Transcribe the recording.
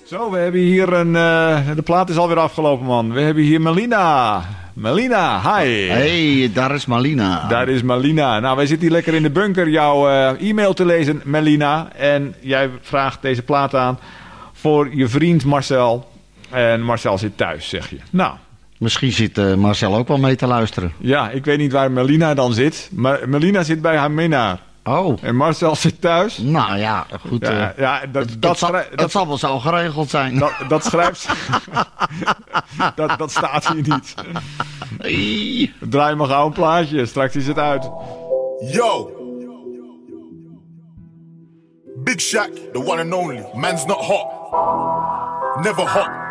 Zo, we hebben hier de plaat is alweer afgelopen, man. We hebben hier Melina. Melina, hi. Hey, daar is Malina. Daar is Melina. Nou, wij zitten hier lekker in de bunker jouw e-mail te lezen, Melina. En jij vraagt deze plaat aan voor je vriend Marcel. En Marcel zit thuis, zeg je. Nou. Misschien zit Marcel ook wel mee te luisteren. Ja, ik weet niet waar Melina dan zit. Maar Melina zit bij haar minnaar. Oh. En Marcel zit thuis. Nou ja, goed. Dat zal wel zo geregeld zijn. Dat schrijft ze. dat staat hier niet. Hey. Draai maar gauw een plaatje. Straks is het uit. Yo! Big Shaq, the one and only. Man's not hot. Never hot.